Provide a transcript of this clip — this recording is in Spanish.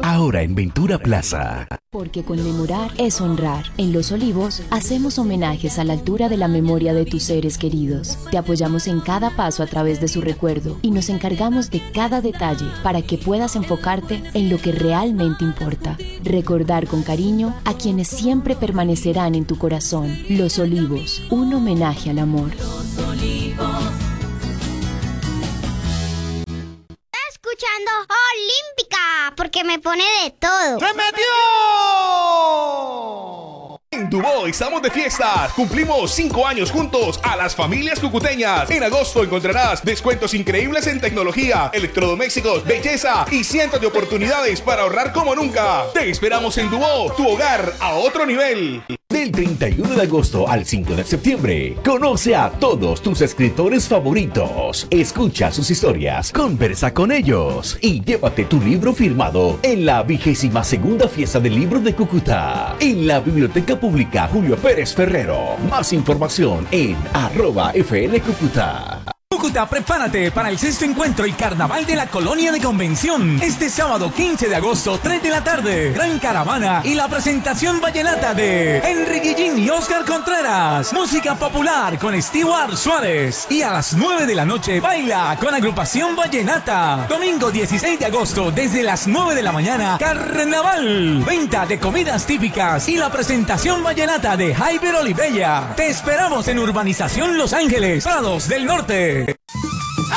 ahora en Ventura Plaza. Porque conmemorar es honrar. En Los Olivos hacemos homenajes a la altura de la memoria de tus seres queridos. Te apoyamos en cada paso a través de su recuerdo y nos encargamos de cada detalle para que puedas enfocarte en lo que realmente importa. Recordar con cariño a quienes siempre permanecerán en tu corazón. Los Olivos, un homenaje al amor. Los Olivos. Escuchando Olímpica, porque me pone de todo. ¡Se metió! En Dubó estamos de fiestas. Cumplimos 5 años juntos a las familias cucuteñas. En agosto encontrarás descuentos increíbles en tecnología, electrodomésticos, belleza y cientos de oportunidades para ahorrar como nunca. Te esperamos en Dubó, tu hogar a otro nivel. Del 31 de agosto al 5 de septiembre, conoce a todos tus escritores favoritos, escucha sus historias, conversa con ellos y llévate tu libro firmado en la 22ª Fiesta del Libro de Cúcuta, en la Biblioteca Pública Julio Pérez Ferrero. Más información en @FLCúcuta. Cúcuta, prepárate para el 6º encuentro y carnaval de la Colonia de Convención. Este sábado 15 de agosto, 3 de la tarde, gran caravana y la presentación vallenata de Henry Guillín y Oscar Contreras. Música popular con Stewart Suárez. Y a las 9 de la noche, baila con agrupación vallenata. Domingo 16 de agosto, desde las 9 de la mañana, carnaval. Venta de comidas típicas y la presentación vallenata de Jaiber Olivella. Te esperamos en Urbanización Los Ángeles, Prados del Norte.